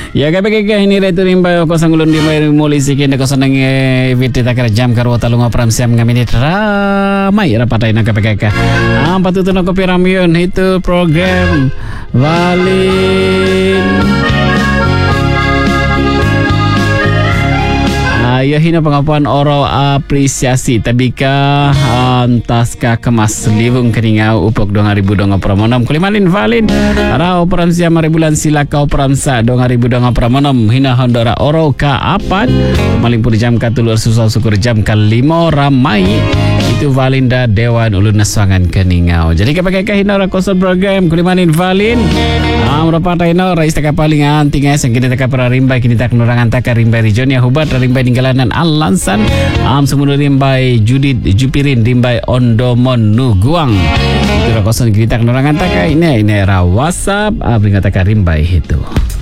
Ya kapag ini reto rimba ko sang ulun di may muli sikin ko sanang evite takar jam karo talunga pram siam nga minit ramai rapatay na kapag ang patutunan ko piramyon itu program Valin ya hina pengapuan oro apresiasi tabika antas ka kemas livung keninga upok 2000 pramonom kulimalin Valin ara operan siam bulan sila kau pramsa 2000 pramonom hina hondora oro ka apat maling pur jam ka tulur susah syukur jam ka 5 ramai itu Valinda Dewan Ulun Naswangan Keningau. Jadi kapag hina ora kosol program kulimalin Valin merupakan ino rais taka paling anting sang kini taka para rimba kini tak nurangan taka rimba region ya hubat rimba ninggalanan Alansan semua rimbai Judit Jupirin rimbai Ondomon Nuguang itu rakosan kini tak nurangan taka ini era WhatsApp beringat taka rimbai itu.